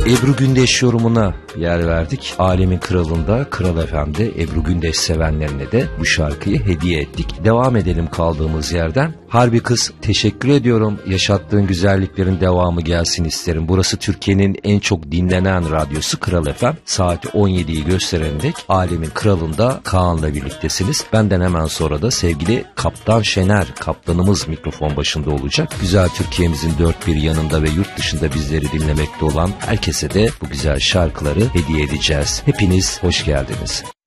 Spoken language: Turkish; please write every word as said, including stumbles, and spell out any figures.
Ebru Gündeş yorumuna yer verdik. Alemin Kralı'nda, Kral F M'de Ebru Gündeş sevenlerine de bu şarkıyı hediye ettik. Devam edelim kaldığımız yerden. Harbi kız, teşekkür ediyorum. Yaşattığın güzelliklerin devamı gelsin isterim. Burası Türkiye'nin en çok dinlenen radyosu Kral F M. Saati on yediyi gösteren dek Alemin Kralı'nda Kaan'la birliktesiniz. Benden hemen sonra da sevgili Kaptan Şener, kaptanımız mikrofon başında olacak. Güzel Türkiye'mizin dört bir yanında ve yurt dışında bizleri dinlemekte olan herkese de bu güzel şarkıları hediye edeceğiz. Hepiniz hoş geldiniz.